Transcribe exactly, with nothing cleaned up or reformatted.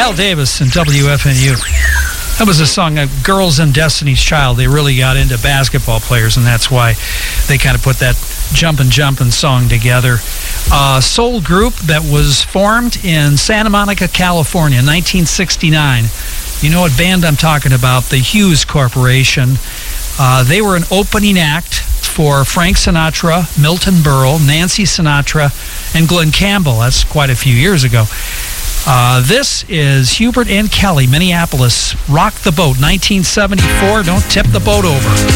Kyle Davis and W F N U. That was a song, uh, Girls and Destiny's Child. They really got into basketball players, and that's why they kind of put that Jumpin' Jumpin' song together. A soul group that was formed in Santa Monica, California, nineteen sixty-nine. You know what band I'm talking about, the Hughes Corporation. Uh, they were an opening act for Frank Sinatra, Milton Berle, Nancy Sinatra, and Glenn Campbell. That's quite a few years ago. Uh, this is Hubert and Kelly, Minneapolis. Rock the Boat, nineteen seventy-four. Don't tip the boat over.